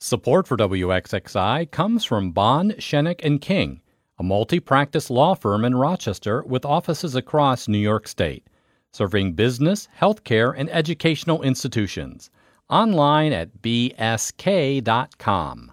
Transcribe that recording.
Support for WXXI comes from Bond, Shenick & King, a multi-practice law firm in Rochester with offices across New York State, serving business, healthcare, and educational institutions. Online at bsk.com.